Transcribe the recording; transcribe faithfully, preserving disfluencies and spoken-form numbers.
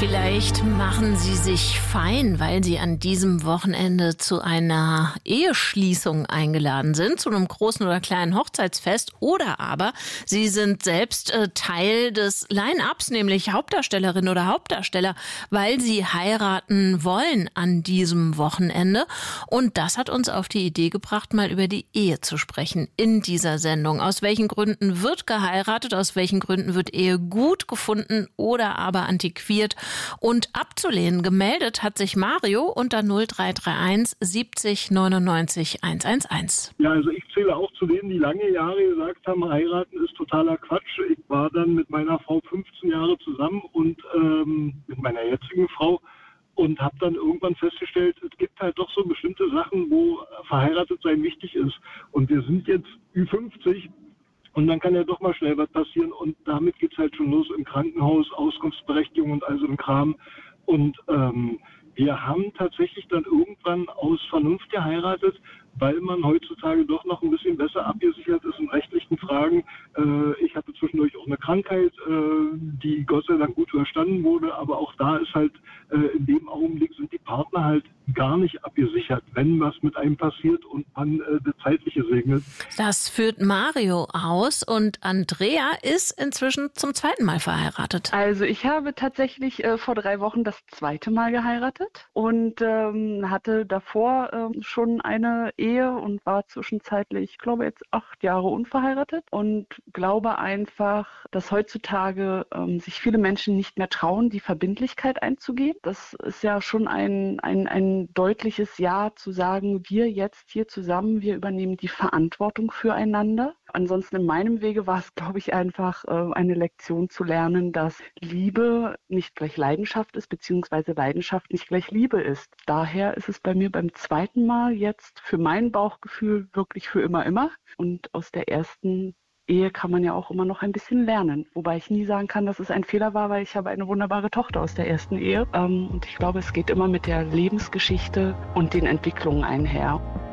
Vielleicht machen Sie sich fein, weil Sie an diesem Wochenende zu einer Eheschließung eingeladen sind, zu einem großen oder kleinen Hochzeitsfest. Oder aber Sie sind selbst äh, Teil des Line-Ups, nämlich Hauptdarstellerin oder Hauptdarsteller, weil Sie heiraten wollen an diesem Wochenende. Und das hat uns auf die Idee gebracht, mal über die Ehe zu sprechen in dieser Sendung. Aus welchen Gründen wird geheiratet, aus welchen Gründen wird Ehe gut gefunden oder aber antiquiert und abzulehnen. Gemeldet hat sich Mario unter null drei drei eins siebzig neunundneunzig hundertelf. Ja, also ich zähle auch zu denen, die lange Jahre gesagt haben, heiraten ist totaler Quatsch. Ich war dann mit meiner Frau fünfzehn Jahre zusammen und ähm, mit meiner jetzigen Frau und habe dann irgendwann festgestellt, es gibt halt doch so bestimmte Sachen, wo verheiratet sein wichtig ist. Und wir sind jetzt Ü fünfzig. Und dann kann ja doch mal schnell was passieren und damit geht's halt schon los im Krankenhaus, Auskunftsberechtigung und all so ein Kram. Und ähm, wir haben tatsächlich dann irgendwann aus Vernunft geheiratet, weil man heutzutage doch noch ein bisschen besser abgesichert ist in rechtlichen Fragen. Äh, ich hatte zwischendurch auch eine Krankheit, äh, die Gott sei Dank gut überstanden wurde, aber auch da ist halt äh, in dem Augenblick sind die Partner halt gar nicht abgesichert, wenn was mit einem passiert und man äh, das Zeitliche segnet. Das führt Mario aus und Andrea ist inzwischen zum zweiten Mal verheiratet. Also ich habe tatsächlich äh, vor drei Wochen das zweite Mal geheiratet und ähm, hatte davor ähm, schon eine Ehe und war zwischenzeitlich, ich glaube jetzt acht Jahre unverheiratet und glaube einfach, dass heutzutage ähm, sich viele Menschen nicht mehr trauen, die Verbindlichkeit einzugehen. Das ist ja schon ein, ein, ein deutliches Ja zu sagen, wir jetzt hier zusammen, wir übernehmen die Verantwortung füreinander. Ansonsten in meinem Wege war es, glaube ich, einfach äh, eine Lektion zu lernen, dass Liebe nicht gleich Leidenschaft ist, beziehungsweise Leidenschaft nicht gleich Liebe ist. Daher ist es bei mir beim zweiten Mal jetzt für mein Bauchgefühl wirklich für immer, immer. Und aus der ersten Ehe kann man ja auch immer noch ein bisschen lernen. Wobei ich nie sagen kann, dass es ein Fehler war, weil ich habe eine wunderbare Tochter aus der ersten Ehe. Ähm, und ich glaube, es geht immer mit der Lebensgeschichte und den Entwicklungen einher.